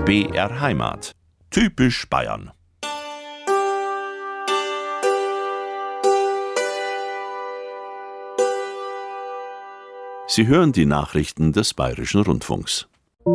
BR Heimat. Typisch Bayern. Sie hören die Nachrichten des Bayerischen Rundfunks.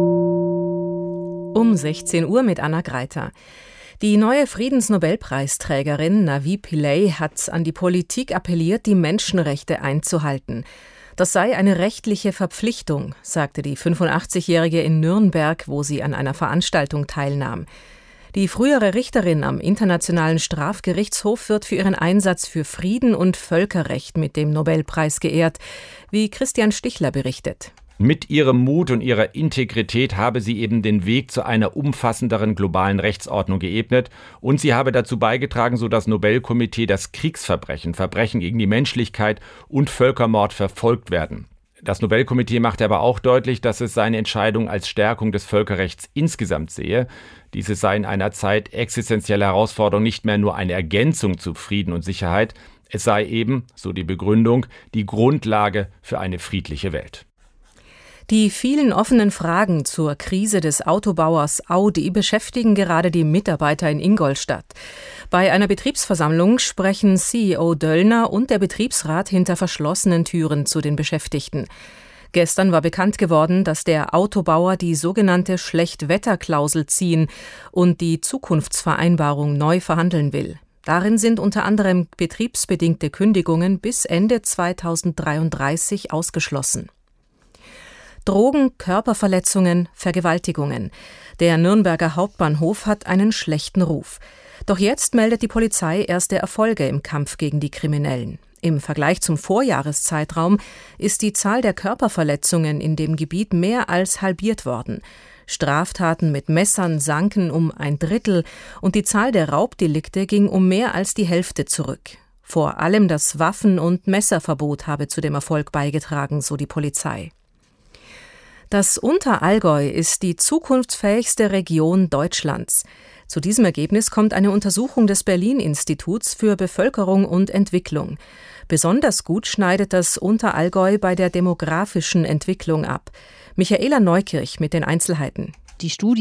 Um 16 Uhr mit Anna Greiter. Die neue Friedensnobelpreisträgerin Navi Pillay hat an die Politik appelliert, die Menschenrechte einzuhalten. Das sei eine rechtliche Verpflichtung, sagte die 85-Jährige in Nürnberg, wo sie an einer Veranstaltung teilnahm. Die frühere Richterin am Internationalen Strafgerichtshof wird für ihren Einsatz für Frieden und Völkerrecht mit dem Nobelpreis geehrt, wie Christian Stichler berichtet. Mit ihrem Mut und ihrer Integrität habe sie eben den Weg zu einer umfassenderen globalen Rechtsordnung geebnet und sie habe dazu beigetragen, so das Nobelkomitee, dass Kriegsverbrechen, Verbrechen gegen die Menschlichkeit und Völkermord verfolgt werden. Das Nobelkomitee machte aber auch deutlich, dass es seine Entscheidung als Stärkung des Völkerrechts insgesamt sehe. Diese sei in einer Zeit existenzieller Herausforderung nicht mehr nur eine Ergänzung zu Frieden und Sicherheit, es sei eben, so die Begründung, die Grundlage für eine friedliche Welt. Die vielen offenen Fragen zur Krise des Autobauers Audi beschäftigen gerade die Mitarbeiter in Ingolstadt. Bei einer Betriebsversammlung sprechen CEO Döllner und der Betriebsrat hinter verschlossenen Türen zu den Beschäftigten. Gestern war bekannt geworden, dass der Autobauer die sogenannte Schlechtwetterklausel ziehen und die Zukunftsvereinbarung neu verhandeln will. Darin sind unter anderem betriebsbedingte Kündigungen bis Ende 2033 ausgeschlossen. Drogen, Körperverletzungen, Vergewaltigungen. Der Nürnberger Hauptbahnhof hat einen schlechten Ruf. Doch jetzt meldet die Polizei erste Erfolge im Kampf gegen die Kriminellen. Im Vergleich zum Vorjahreszeitraum ist die Zahl der Körperverletzungen in dem Gebiet mehr als halbiert worden. Straftaten mit Messern sanken um 1/3 und die Zahl der Raubdelikte ging um mehr als die Hälfte zurück. Vor allem das Waffen- und Messerverbot habe zu dem Erfolg beigetragen, so die Polizei. Das Unterallgäu ist die zukunftsfähigste Region Deutschlands. Zu diesem Ergebnis kommt eine Untersuchung des Berlin-Instituts für Bevölkerung und Entwicklung. Besonders gut schneidet das Unterallgäu bei der demografischen Entwicklung ab. Michaela Neukirch mit den Einzelheiten. Die Studie